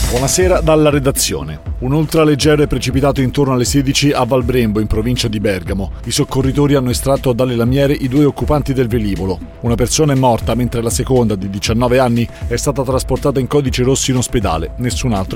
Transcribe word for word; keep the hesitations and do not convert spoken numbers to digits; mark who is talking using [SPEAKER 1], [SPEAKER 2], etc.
[SPEAKER 1] Buonasera dalla redazione. Un ultraleggero è precipitato intorno alle sedici a Valbrembo, in provincia di Bergamo. I soccorritori hanno estratto dalle lamiere i due occupanti del velivolo. Una persona è morta, mentre la seconda, di diciannove anni, è stata trasportata in codice rosso in ospedale. Nessun altro